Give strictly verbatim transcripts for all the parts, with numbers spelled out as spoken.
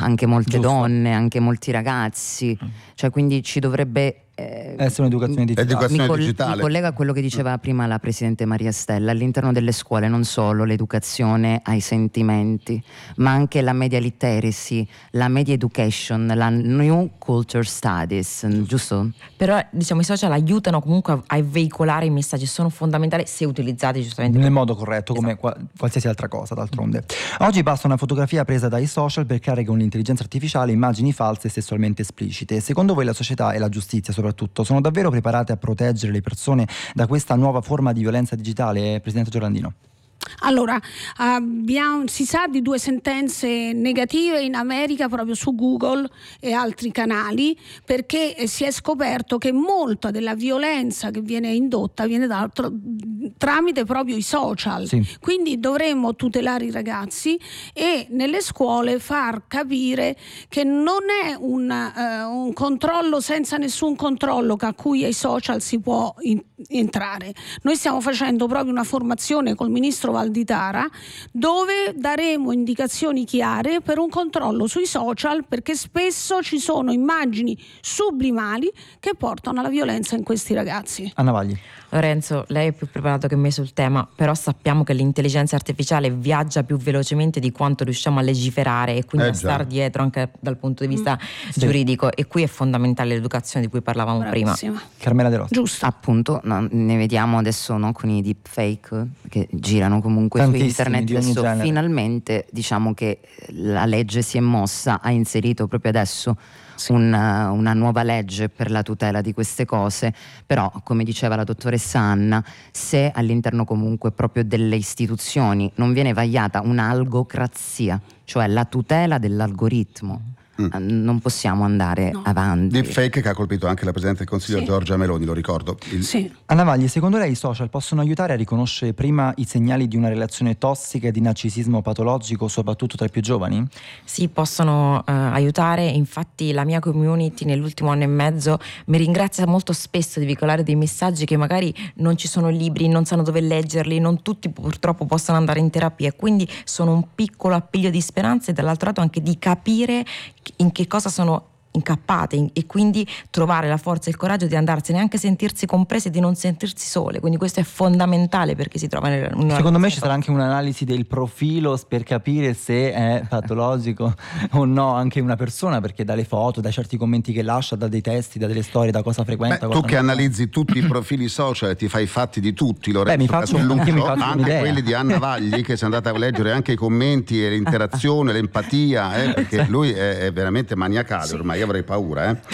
anche molte Giusto. donne, anche molti ragazzi, cioè quindi ci dovrebbe eh, essere un'educazione digitale. Educazione mi, col- digitale. mi collega a quello che diceva prima la Presidente Maria Stella: all'interno delle scuole non solo l'educazione ai sentimenti, ma anche la media literacy, la media education, la new culture studies, giusto? Però diciamo i social aiutano comunque a, a veicolare i messaggi, sono fondamentali se utilizzati giustamente Nel modo corretto, come qua- qualsiasi altra cosa, d'altronde. Oggi basta una fotografia presa dai social per creare con l'intelligenza artificiale immagini false e sessualmente esplicite. Secondo voi la società e la giustizia soprattutto sono davvero preparate a proteggere le persone da questa nuova forma di violenza digitale, Presidente Giorlandino? Allora, abbiamo, si sa di due sentenze negative in America proprio su Google e altri canali, perché si è scoperto che molta della violenza che viene indotta viene da, tra, tramite proprio i social. Sì. Quindi dovremmo tutelare i ragazzi e nelle scuole far capire che non è un, uh, un controllo senza nessun controllo a cui ai social si può in, entrare. Noi stiamo facendo proprio una formazione col ministro Valditara dove daremo indicazioni chiare per un controllo sui social, perché spesso ci sono immagini sublimali che portano alla violenza in questi ragazzi. Anna Vagli. Lorenzo, lei è più preparato che me sul tema, però sappiamo che l'intelligenza artificiale viaggia più velocemente di quanto riusciamo a legiferare e quindi Eh a star già. dietro anche dal punto di vista Mm. giuridico, e qui è fondamentale l'educazione di cui parlavamo prima. Bravissima. Carmela De Rossi. Giusto. Appunto, no, ne vediamo adesso, no, con i deepfake che girano comunque su Tantissimi, internet. di ogni Adesso genere. finalmente diciamo che la legge si è mossa, ha inserito proprio adesso una, una nuova legge per la tutela di queste cose, però come diceva la dottoressa Anna, se all'interno comunque proprio delle istituzioni non viene vagliata un'algocrazia, cioè la tutela dell'algoritmo, Mm. eh, non possiamo andare No. avanti. Deepfake che ha colpito anche la Presidente del Consiglio Sì. Giorgia Meloni, lo ricordo. Il- Sì. Anna Vagli, secondo lei i social possono aiutare a riconoscere prima i segnali di una relazione tossica e di narcisismo patologico, soprattutto tra i più giovani? Sì, possono eh, aiutare, infatti la mia community nell'ultimo anno e mezzo mi ringrazia molto spesso di veicolare dei messaggi che magari non ci sono libri, non sanno dove leggerli, non tutti purtroppo possono andare in terapia, quindi sono un piccolo appiglio di speranza e dall'altro lato anche di capire in che cosa sono incappate in- e quindi trovare la forza e il coraggio di andarsene, anche sentirsi comprese e di non sentirsi sole, quindi questo è fondamentale perché si trova in una Secondo me ci sarà anche un'analisi del profilo per capire se è patologico o no anche una persona, perché dalle foto, da certi commenti che lascia, da dei testi, da delle storie, da cosa frequenta. Beh, cosa tu che non fa. analizzi tutti i profili social e ti fai i fatti di tutti, Lorenzo Beh, mi faccio- Castelluccio, anche mi faccio anche un'idea. quelli di Anna Vagli, che sei andata a leggere anche i commenti e l'interazione, l'empatia, eh, perché lui è, è veramente maniacale, ormai io avrei paura. Eh.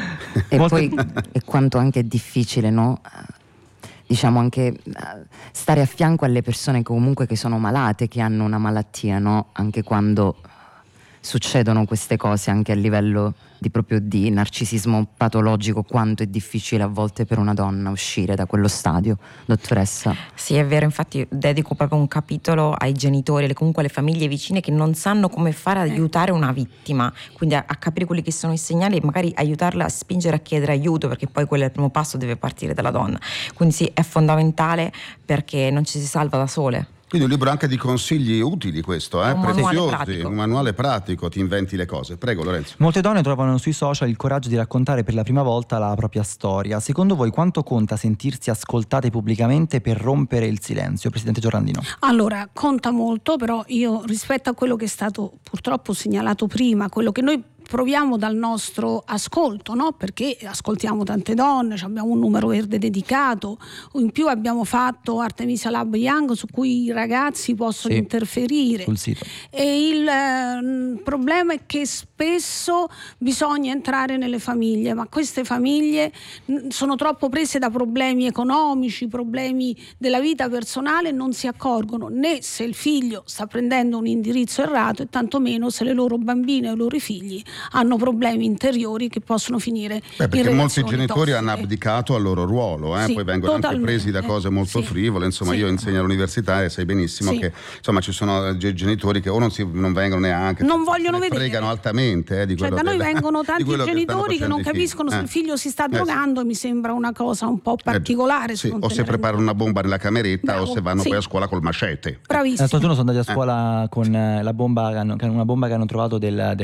E Molte- poi e quanto anche è difficile, no? Diciamo anche eh, stare a fianco alle persone comunque che sono malate, che hanno una malattia, no? Anche quando succedono queste cose, anche a livello di proprio di narcisismo patologico, quanto è difficile a volte per una donna uscire da quello stadio, dottoressa. Sì, è vero, infatti dedico proprio un capitolo ai genitori e comunque alle famiglie vicine che non sanno come fare ad aiutare una vittima, quindi a, a capire quelli che sono i segnali e magari aiutarla a spingere a chiedere aiuto, perché poi quello è il primo passo, deve partire dalla donna. Quindi sì, è fondamentale perché non ci si salva da sole. Quindi un libro anche di consigli utili questo, eh? Un manuale preziosi, pratico. un manuale pratico, ti inventi le cose. Prego Lorenzo. Molte donne trovano sui social il coraggio di raccontare per la prima volta la propria storia. Secondo voi quanto conta sentirsi ascoltate pubblicamente per rompere il silenzio, Presidente Giorlandino? Allora, conta molto, però io rispetto a quello che è stato purtroppo segnalato prima, quello che noi proviamo dal nostro ascolto, no? Perché ascoltiamo tante donne, abbiamo un numero verde dedicato, in più abbiamo fatto Artemisia Lab Young su cui i ragazzi possono Sì, interferire. sul sito. E il eh, problema è che spesso bisogna entrare nelle famiglie, ma queste famiglie mh, sono troppo prese da problemi economici, problemi della vita personale, non si accorgono né se il figlio sta prendendo un indirizzo errato e tantomeno se le loro bambine o i loro figli hanno problemi interiori che possono finire Beh, in perché molti relazioni genitori tossiche. hanno abdicato al loro ruolo, eh? Sì, poi vengono anche totalmente. presi da cose molto Sì. frivole. Insomma, Sì. io insegno all'università e sai benissimo Sì. che insomma ci sono ge- genitori che o non, si, non vengono neanche, Non se- vogliono se ne vedere. fregano altamente eh, di Cioè, quello da noi che- vengono di tanti quello che stanno genitori che facendo non i figli. capiscono se Eh. il figlio si sta Eh, sì. drogando, mi sembra una cosa un po' Eh, particolare. sì, se non o te se ne rendi preparano una bomba nella cameretta Bravo, o se vanno sì. poi a scuola col macete. Bravissimo. L'altro giorno sono andati a scuola con eh, la bomba, che hanno- che- una bomba che hanno trovato del,